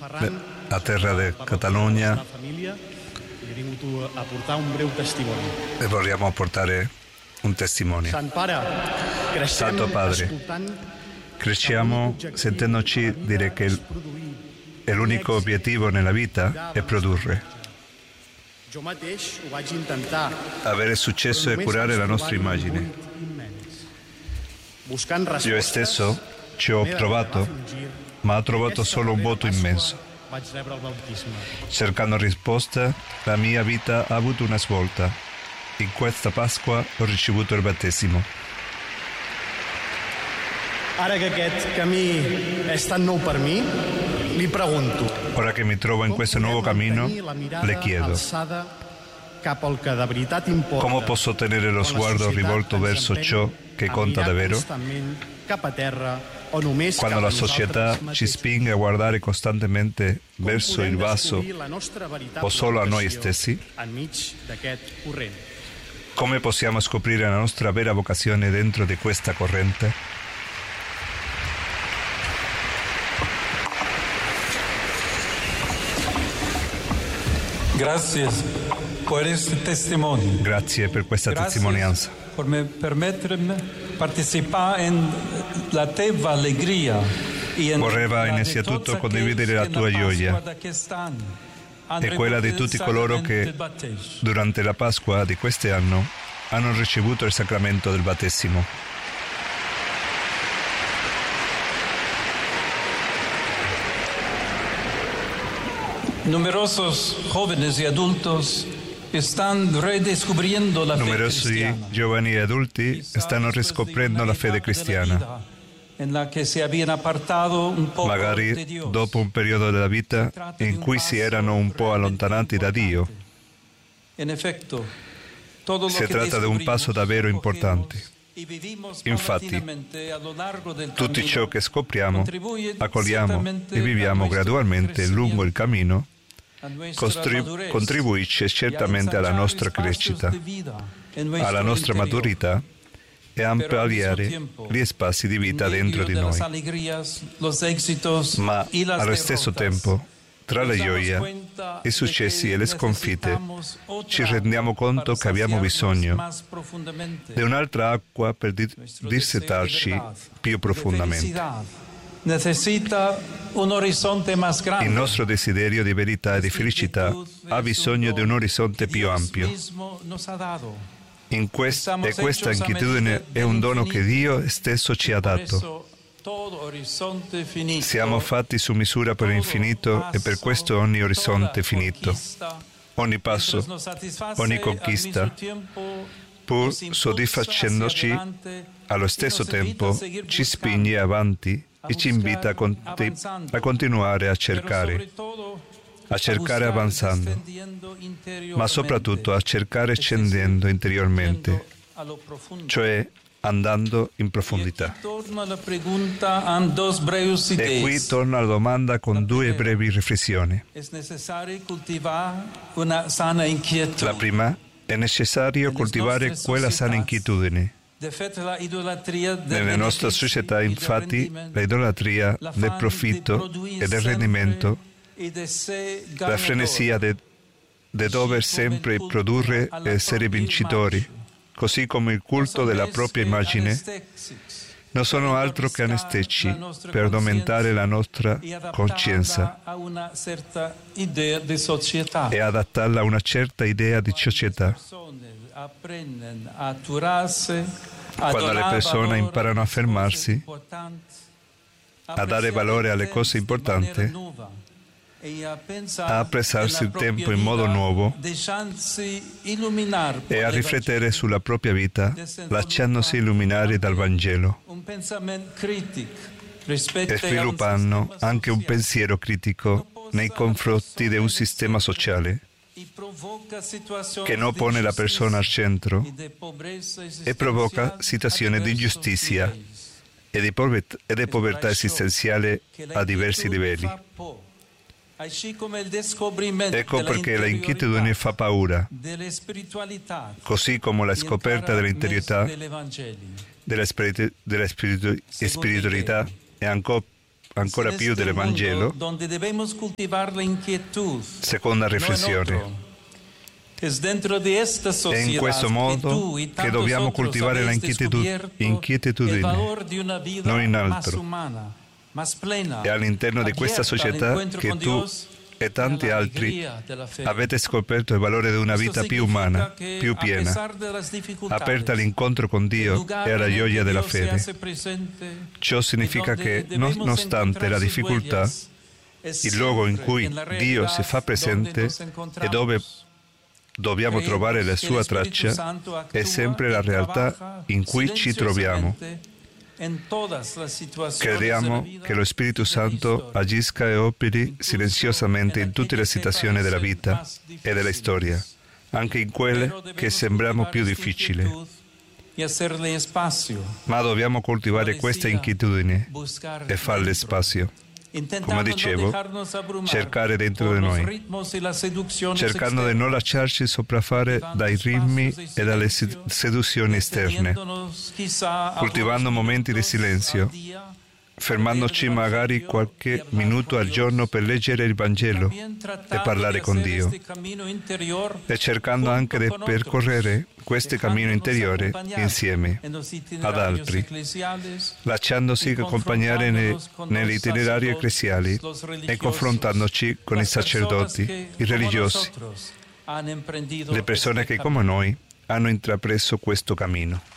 a terra di Catalogna e vogliamo portare un testimone. Santo Padre, cresciamo sentendoci dire che l'unico obiettivo nella vita è produrre. Avere successo e curare la nostra immagine. Io stesso ci ho provato, ma ho trovato solo un vuoto immenso. Cercando risposta, la mia vita ha avuto una svolta. In questa Pasqua ho ricevuto il battesimo. Ara que aquest camí és tan nou per mi, li pregunto. Ora che mi trovo in questo nuovo cammino, le chiedo: come posso tenere lo sguardo rivolto verso ciò che conta davvero? Quando la società ci spinge a guardare costantemente verso il basso o solo a noi stessi? Come possiamo scoprire la nostra vera vocazione dentro di questa corrente? Grazie per questa testimonianza. Vorrei innanzitutto condividere la tua gioia e quella di tutti coloro che durante la Pasqua di quest'anno hanno ricevuto il sacramento del battesimo. Numerosi giovani e adulti stanno riscoprendo la fede cristiana, magari dopo un periodo della vita in cui si erano un po' allontanati da Dio. Si tratta di un passo davvero importante. Infatti, tutto ciò che scopriamo, accogliamo e viviamo gradualmente lungo il cammino contribuisce certamente alla nostra crescita, alla nostra maturità e ampliare gli spazi di vita dentro di noi. Ma allo stesso tempo, tra la gioia, i successi e le sconfitte, ci rendiamo conto che abbiamo bisogno di un'altra acqua per dissetarci più profondamente. Il nostro desiderio di verità e di felicità ha bisogno di un orizzonte più ampio. E questa inquietudine è un dono che Dio stesso ci ha dato. Siamo fatti su misura per l'infinito e per questo ogni orizzonte finito, ogni passo, ogni conquista, pur soddisfacendoci, allo stesso tempo ci spinge avanti e ci invita a continuare a cercare avanzando, ma soprattutto a cercare scendendo interiormente, cioè andando in profondità. E qui torna la domanda con due brevi riflessioni. La prima, è necessario coltivare quella sana inquietudine. Nella nostra società, infatti, l'idolatria del profitto e del rendimento, la frenesia di dover sempre produrre e essere vincitori, così come il culto della propria immagine, non sono altro che anestetici per aumentare la nostra coscienza e adattarla a una certa idea di società. Quando le persone imparano a fermarsi, a dare valore alle cose importanti, a apprezzarsi il tempo in modo nuovo e a riflettere sulla propria vita, lasciandosi illuminare dal Vangelo e sviluppando anche un pensiero critico nei confronti di un sistema sociale che non pone la persona al centro e provoca situazioni di ingiustizia e di povertà esistenziale a diversi livelli. Ecco perché l'inquietudine fa paura, così come la scoperta dell'interiorità, della spiritualità e ancora più dell'Evangelo. Seconda riflessione. È in questo modo che dobbiamo coltivare l'inquietudine, non in altro. È all'interno di questa società che tu e tanti altri avete scoperto il valore di una vita più umana, più piena, aperta all'incontro con Dio e alla gioia della fede. Ciò significa che, nonostante la difficoltà, il luogo in cui Dio si fa presente e dove dobbiamo trovare la sua traccia è sempre la realtà in cui ci troviamo. Crediamo che lo Spirito Santo agisca e operi silenziosamente in tutte le situazioni della vita e della storia, anche in quelle che sembrano più difficili. Ma dobbiamo coltivare questa inquietudine e farle spazio. Come dicevo, cercare dentro di noi, cercando di non lasciarci sopraffare dai ritmi e dalle seduzioni esterne, coltivando momenti di silenzio, fermandoci magari qualche minuto al giorno per leggere il Vangelo e parlare con Dio, e cercando anche di percorrere questo cammino interiore insieme ad altri, lasciandosi accompagnare negli itinerari ecclesiali e confrontandoci con i sacerdoti, i religiosi, le persone che come noi hanno intrapreso questo cammino.